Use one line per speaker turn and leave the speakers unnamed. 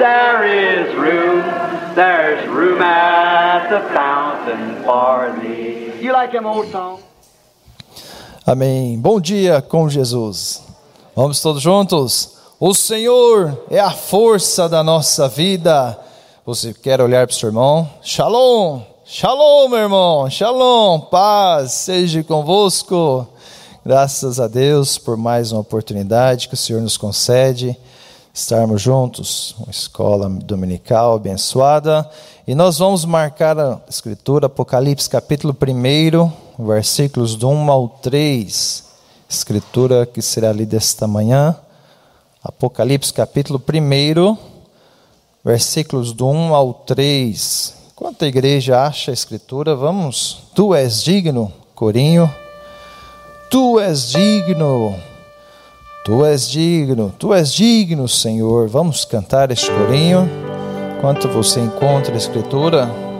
There's room at the fountain for thee. You like them old songs?
Amém. Bom dia com Jesus. Vamos todos juntos? O Senhor é a força da nossa vida. Você quer olhar para o seu irmão? Shalom, shalom, meu irmão, shalom, paz seja convosco. Graças a Deus por mais uma oportunidade que o Senhor nos concede, estarmos juntos, uma escola dominical abençoada. E nós vamos marcar a Escritura, Apocalipse capítulo 1, versículos do 1 ao 3. Escritura que será lida esta manhã. Apocalipse capítulo 1, versículos do 1 ao 3. Enquanto a igreja acha a Escritura, vamos. Tu és digno, corinho. Tu és digno. Tu és digno, Tu és digno, Senhor. Vamos cantar este corinho. Enquanto você encontra a Escritura,